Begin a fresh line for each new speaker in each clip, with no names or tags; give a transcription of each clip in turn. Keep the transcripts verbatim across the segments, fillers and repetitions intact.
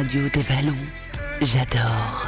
radio des ballons. J'adore.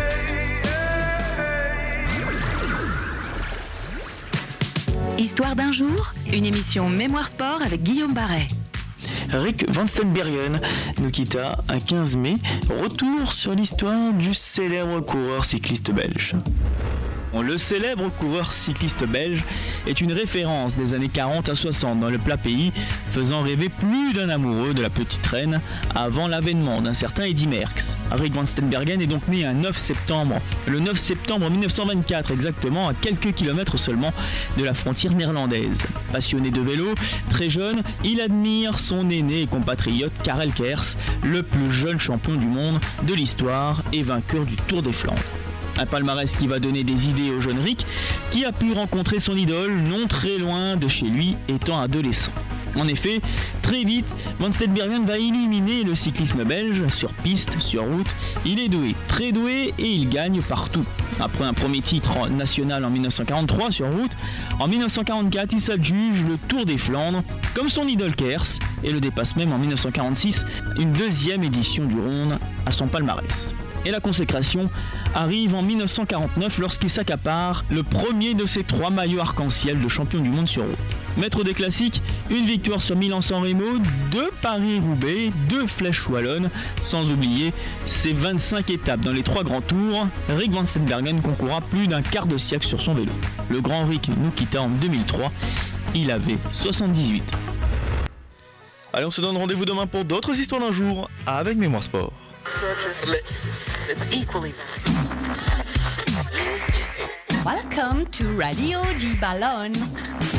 Histoire d'un jour, une émission Mémoire Sport avec Guillaume Barret.
Rick Van Steenbergen nous quitta un quinze mai. Retour sur l'histoire du célèbre coureur cycliste belge. Le célèbre coureur cycliste belge est une référence des années quarante à soixante dans le plat pays, faisant rêver plus d'un amoureux de la petite reine avant l'avènement d'un certain Eddy Merckx. Rick Van Steenbergen est donc né un neuf septembre, le neuf septembre mille neuf cent vingt-quatre exactement, à quelques kilomètres seulement de la frontière néerlandaise. Passionné de vélo, très jeune, il admire son aîné et compatriote Karel Kers, le plus jeune champion du monde de l'histoire et vainqueur du Tour des Flandres. Un palmarès qui va donner des idées au jeune Rick, qui a pu rencontrer son idole non très loin de chez lui étant adolescent. En effet, très vite, Van Steenbergen va illuminer le cyclisme belge, sur piste, sur route. Il est doué, très doué, et il gagne partout. Après un premier titre national en mille neuf cent quarante-trois sur route, en mille neuf cent quarante-quatre, il s'adjuge le Tour des Flandres, comme son idole Kers, et le dépasse même en mille neuf cent quarante-six, une deuxième édition du Rhône à son palmarès. Et la consécration arrive en mille neuf cent quarante-neuf lorsqu'il s'accapare le premier de ses trois maillots arc-en-ciel de champion du monde sur route. Maître des classiques, une victoire sur Milan-San Remo, deux Paris-Roubaix, deux Flèches Wallonnes, sans oublier ses vingt-cinq étapes dans les trois grands tours. Rick Van Steenbergen concourra plus d'un quart de siècle sur son vélo. Le grand Rick nous quitta en deux mille trois, il avait soixante-dix-huit ans.
Allez, on se donne rendez-vous demain pour d'autres histoires d'un jour avec Mémoire Sport.
It's equally.
Welcome to Radio di Ballon.